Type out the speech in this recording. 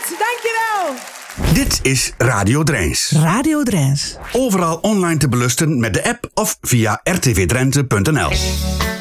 dankjewel. Dit is Radio Drijns. Radio Drijns. Overal online te beluisteren met de app of via rtvdrenthe.nl.